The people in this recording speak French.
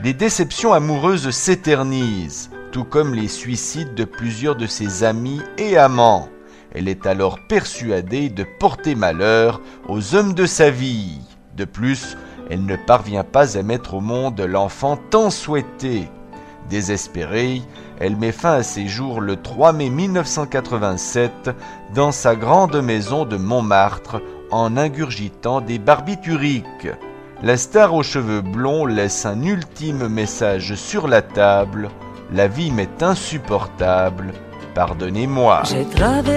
Les déceptions amoureuses s'éternisent, tout comme les suicides de plusieurs de ses amis et amants. Elle est alors persuadée de porter malheur aux hommes de sa vie. De plus, elle ne parvient pas à mettre au monde l'enfant tant souhaité. Désespérée, elle met fin à ses jours le 3 mai 1987 dans sa grande maison de Montmartre en ingurgitant des barbituriques. La star aux cheveux blonds laisse un ultime message sur la table. La vie m'est insupportable, pardonnez-moi.